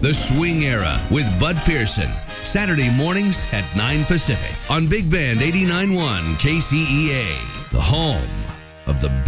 The Swing Era with Bud Pearson. Saturday mornings at 9 Pacific on Big Band 89.1 KCEA, the home of the